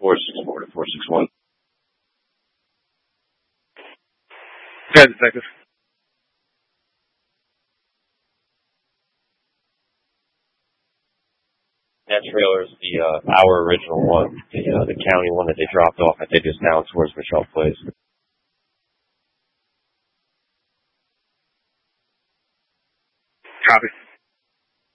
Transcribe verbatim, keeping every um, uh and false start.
four six four to four six one. Yeah, detective. That trailer is the uh, our original one, the uh, the county one that they dropped off. I think is down towards Michelle Place. Copy.